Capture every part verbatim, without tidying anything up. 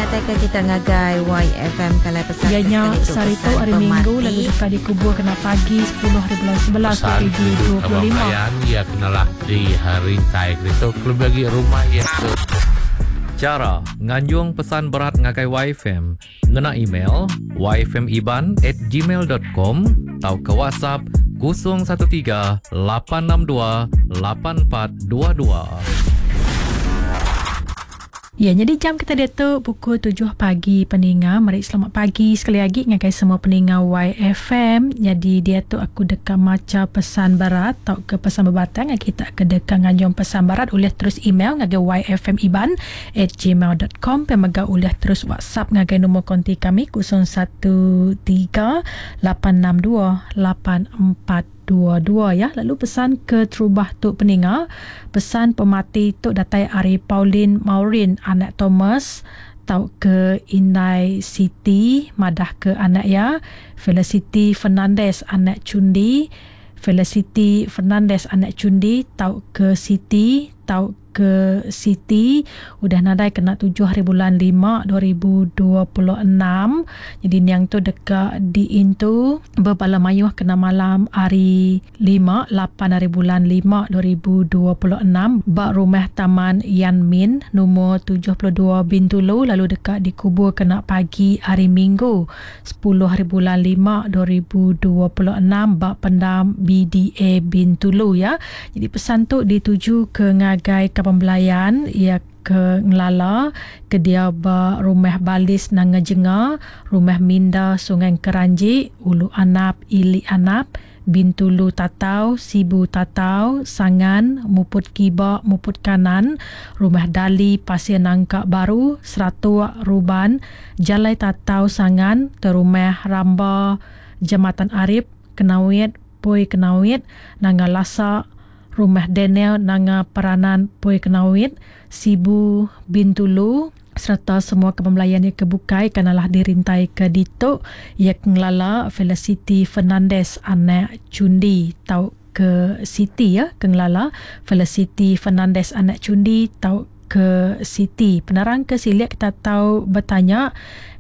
kata ke kita ngagai Y F M kalai pesan ianya sarito hari Minggu lalu dekat dikubur kena pagi sepuluh hari bulan sebelas dua ribu dua puluh lima. Ya kenalah di hari tai itu klub bagi rumah ya tu. Cara nganjung pesan berat ngagai Y F M ngena email y f m iban at gmail dot com atau ke WhatsApp kosong satu tiga lapan enam dua lapan empat dua dua. Ya, jadi jam kita dia tu pukul tujuh pagi pendengar. Mari selamat pagi sekali lagi ngagai semua pendengar Y F M. Jadi dia tu aku dekat macam pesan barat atau ke pesan berbatang. Kita ke dekat nganjung pesan barat boleh terus email ngagai y f m iban at gmail dot com. Pemaga boleh terus WhatsApp ngagai nombor konti kami kosong satu tiga lapan enam dua lapan empat dua dua ya. Lalu pesan ke terubah tu pendengar, pesan pemati tu datai Ari Pauline Maureen anak Thomas tau ke Inai Siti madah ke anak ya, Felicity Fernandez anak Cundi, Felicity Fernandez anak Cundi tau ke Siti tau ke Siti udah nadai kena tujuh hari bulan lima dua ribu dua puluh enam. Jadi niang tu dekat di Intu berbala mayuh kena malam hari lima lapan hari bulan lima dua ribu dua puluh enam bak rumah Taman Yan Min nombor tujuh puluh dua Bintulu lalu dekat dikubur kena pagi hari Minggu sepuluh hari bulan lima dua ribu dua puluh enam bak pendam B D A Bintulu ya. Jadi pesan tu dituju ke ngagai ke pembelayan ia ke Ngelala ke dia ba rumah balis nang Ngejenga, rumah Minda Sungai Keranji, Ulu Anap Ili Anap, Bintulu Tatau, Sibu Tatau, Sangan, Muput Kiba, Muput Kanan, Rumah Dali Pasir Nangka Baru, Seratua Ruban, Jalai Tatau Sangan, Terumah Ramba Jambatan Arif, Kenawit, Poi Kenawit, Nanga Lasa, Rumah Daniel Nanga Peranan Poi Kenawit, Sibu Bintulu serta semua kepembelayan yang kebukai kanalah dirintai ke Dito yang Ngelala Felicity Fernandez anak Cundi tau ke Siti ya, Kengelala Felicity Fernandez anak Cundi tau ke Siti. Penerang ke silik kita tahu bertanya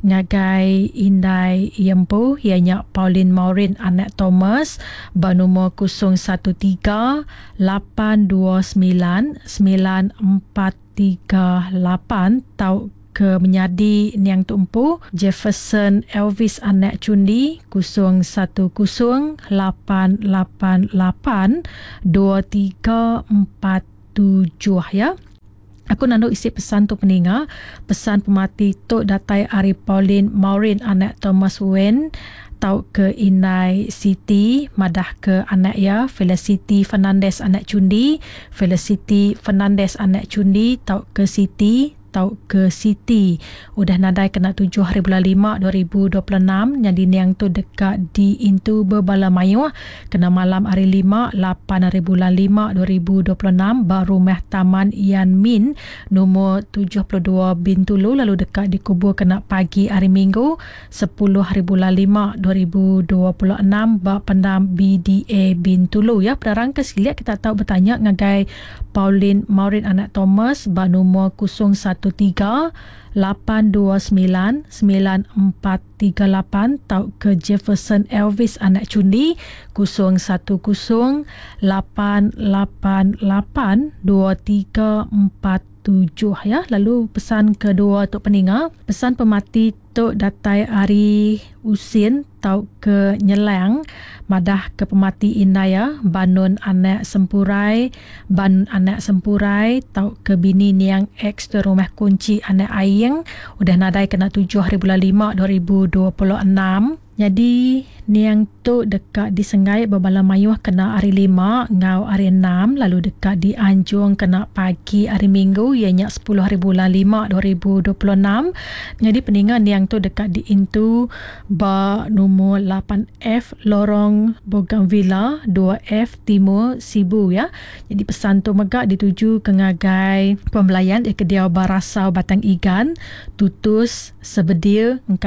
ngagai Indai Yempo ianya Pauline Maureen anak Thomas bernomor kosong satu tiga lapan dua sembilan sembilan empat tiga lapan tau ke menyadi Niang Tumpu Jefferson Elvis anak Cundi kosong satu kosong lapan lapan lapan dua tiga empat tujuh ya. Aku nak isi pesan tu pendengar. Pesan pemati Tok Datai Ari Pauline Maureen anak Thomas Wen tau ke Inai Siti madah ke anak ya, Felicity Fernandez anak Cundi, Felicity Fernandez anak Cundi tau ke Siti tau ke Siti udah nadai kena tujuh hari bulan lima dua ribu dua puluh enam. Jadi niang tu dekat di Intu berbala mayuh kena malam hari lima lapan hari bulan lima dua ribu dua puluh enam bar rumah Taman Yan Min nombor tujuh puluh dua Bintulu lalu dekat dikubur kena pagi hari Minggu sepuluh hari bulan lima dua ribu dua puluh enam bar pendam B D A Bintulu ya. Penerang kesilik kita tahu bertanya ngagai Pauline Maureen anak Thomas bar nombor kosong satu tiga lapan dua sembilan sembilan empat tiga lapan tau ke Jefferson Elvis anak Cundi kosong satu kosong lapan lapan lapan dua tiga empat tujuh ya. Lalu pesan kedua untuk pendengar, pesan pemati Tok Datai Ari Usin tau ke Nyelang madah ke pemati Inaya Banun anak Sempurai, Banun anak Sempurai tau ke bini Niang ex tu rumah kunci anak Ayeng udah nadai kena tujuh hari bulan lima dua ribu dua puluh enam. Jadi niang tu dekat di Sengai berbala mayuh kena hari lima ngau hari enam lalu dekat di Anjung kena pagi hari Minggu ianya sepuluh hari bulan lima dua ribu dua puluh enam. Jadi pendengar niang tu dekat di Intu ba nombor lapan F Lorong Bougainvillea dua F Timur Sibu ya. Jadi pesan tu megak dituju ke ngagai pembelayan di Kedia Barasau Batang Igan Tutus Sebedir Engkalat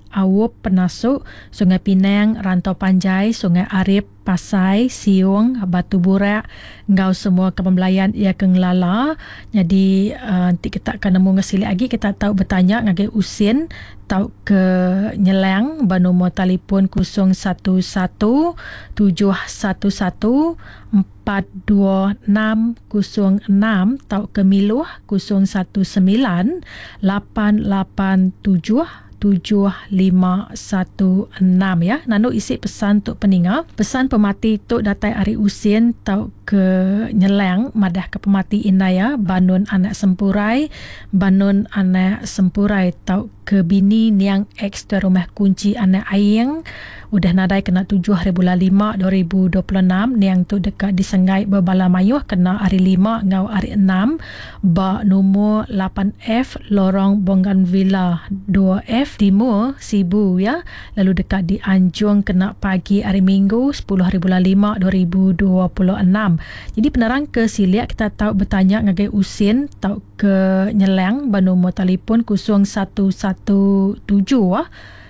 Awup, Penasuk, Sungai Pinang, Rantau Panjai, Sungai Arif, Pasai, Siung, Batu Burak, ngau semua kepembelayan ia kengelala. Jadi uh, nanti kita akan nemu ngasili lagi, kita tahu bertanya ngagai Usin tahu ke Nyelang, bernombor telefon kosong satu satu tujuh satu satu empat dua enam kosong enam, tahu ke Miluh kosong satu sembilan lapan lapan tujuh tujuh lima satu enam ya. Nanu isi pesan untuk peninga. Pesan pemati tok datai Ari Usin tau ke Nyelang madah ke pemati Inaya banun anak sempurai, banun anak sempurai tau ke bini niang ex tu rumah kunci anak ayeng udah nadai kena tujuh hari bulan lima dua ribu dua puluh enam, niang tu dekat disengai berbala mayuh kena hari lima ngau hari enam, ba nombor lapan F lorong Bougainvillea dua F Timur Sibu ya. Lalu dekat di Anjung kena pagi hari Minggu sepuluh hari bulan lima dua ribu dua puluh enam. Jadi penerang ke Siliak kita tahu bertanya ngagai Usin tahu ke Nyelang bernombor telefon kosong satu satu tujuh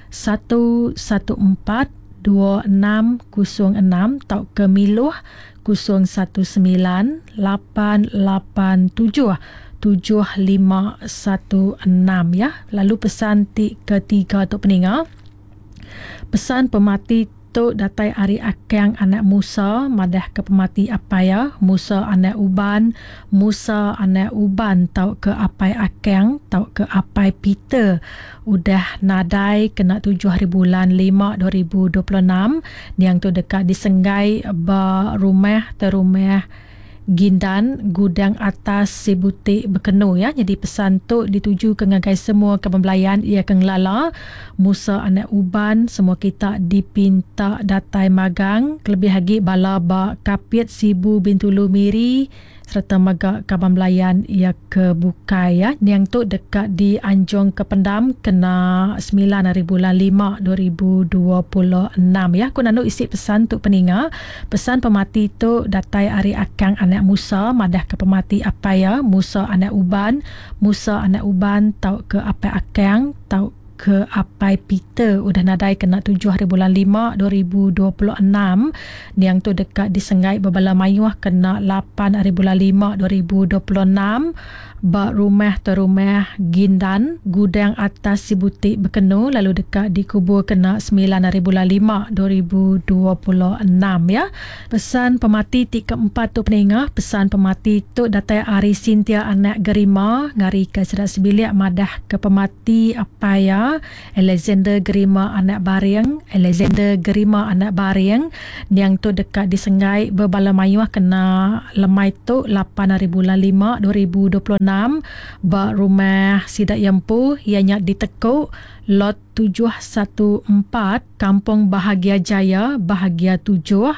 satu satu empat dua enam kosong enam, tahu ke Miluh kosong satu sembilan lapan lapan tujuh tujuh lima satu enam ya. Lalu pesan ti ketiga untuk peninga. Pesan pemati tu datai Ari Akang anak Musa madah ke pemati Apaya, Musa anak Uban, Musa anak Uban tau ke Apai Akang, tau ke Apai Peter. Udah nadai kena tujuh hari bulan lima dua ribu dua puluh enam, yang tu dekat disenggai ba rumah terumah Gindan, gudang atas Sibutik Bekenu ya. Jadi pesan tu dituju ke ngagai semua kepembelayan ia kengelala. Musa anak Uban, semua kita dipinta datai magang. Kelebih lagi bala ba Kapit Sibu Bintulu Miri serta maga kepembelayan ia ke Bukai ya. Yang tu dekat di Anjung Kependam kena sembilan hari bulan lima dua ribu dua puluh enam ya. Aku nak isi pesan tu peninga. Pesan pemati tu datai Ari Akang anak Musa madah ke pemati Apaya, Musa anak Uban, Musa anak Uban tau ke Apai Akang, tau ke Apai Peter. Udah nadai kena tujuh hari bulan lima dua ribu dua puluh enam. Yang tu dekat disengai berbala mayuh kena lapan hari bulan lima dua ribu dua puluh enam. Ba rumah terumah Gindan, gudang atas Sibutik Bekenu. Lalu dekat di kubur kena sembilan hari bulan lima dua ribu dua puluh enam ya. Pesan pemati ti keempat tu peningah. Pesan pemati tu datai Ari Sintia anak Gerima ngari ke Serat Sebiliak madah ke pemati Apaya, Alexander Gerima anak Bariang, Alexander Gerima anak Bariang. Yang tu dekat disengai berbala mayuh kena lemai tu lapan hari bulan lima dua ribu dua puluh enam. Ba rumah Sidak Yempu ianya ditekuk lot tujuh satu empat Kampung Bahagia Jaya, Bahagia tujuh.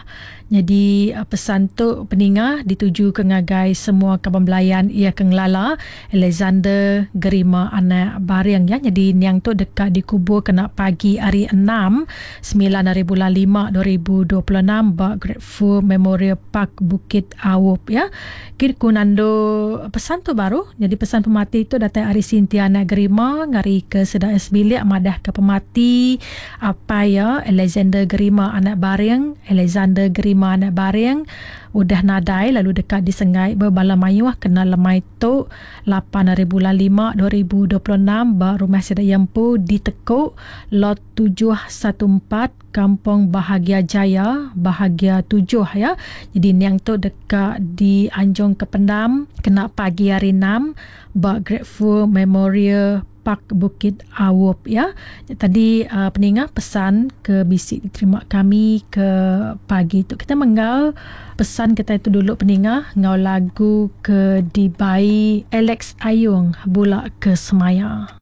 Jadi pesan tu peninga dituju ke ngagai semua kepembelayan ia kengelala. Alexander Gerima anak Bariang ya. Jadi yang tu dekat dikubur kena pagi hari enam sembilan hari bulan lima dua ribu dua puluh enam ba Grateful Memorial Park Bukit Awup ya. Kir kunando pesan tu baru. Jadi pesan pemati tu datai Ari Sintia anak Gerima ngari ke Sedak Sebiliak madah ke pemati apa ya, Alexander Gerima anak Bariang, Alexander Gerima anak Bariang udah nadai. Lalu dekat disengai berbala mayuh kena lemai tu lapan hari bulan lima dua ribu dua puluh enam ba rumah Sidak Yempu ditekuk lot tujuh satu empat Kampung Bahagia Jaya, Bahagia tujuh ya. Jadi yang tu dekat di Anjung Kependam kena pagi hari enam ba Grateful Memorial Park Bukit Awup ya. Tadi uh, peninga pesan ke bisik diterima kami ke pagi tu. Kita menggal pesan kita itu dulu peninga ngau lagu ke dibai Alex Ayung Bulak ke Semaya.